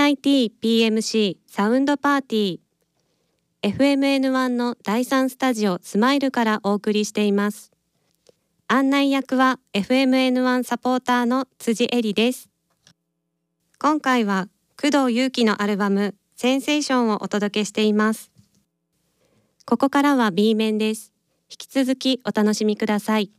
MIT-PMC サウンドパーティー FMN1 の第3スタジオスマイルからお送りしています。案内役は FMN1 サポーターの辻恵里です。今回は工藤祐樹のアルバムセンセーションをお届けしています。ここからは B 面です。引き続きお楽しみください。